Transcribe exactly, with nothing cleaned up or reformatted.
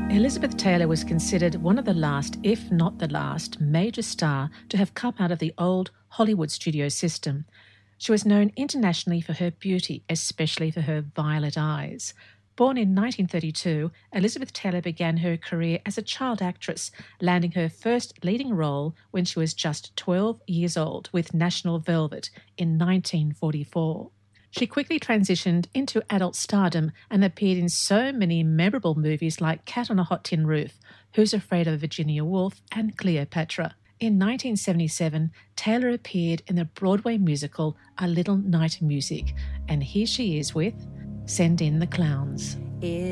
Elizabeth Taylor was considered one of the last, if not the last, major star to have come out of the old Hollywood studio system. She was known internationally for her beauty, especially for her violet eyes. Born in nineteen thirty-two, Elizabeth Taylor began her career as a child actress, landing her first leading role when she was just twelve years old with National Velvet in nineteen forty-four. She quickly transitioned into adult stardom and appeared in so many memorable movies like Cat on a Hot Tin Roof, Who's Afraid of Virginia Woolf and Cleopatra. In nineteen seventy-seven, Taylor appeared in the Broadway musical A Little Night Music, and here she is with Send in the Clowns.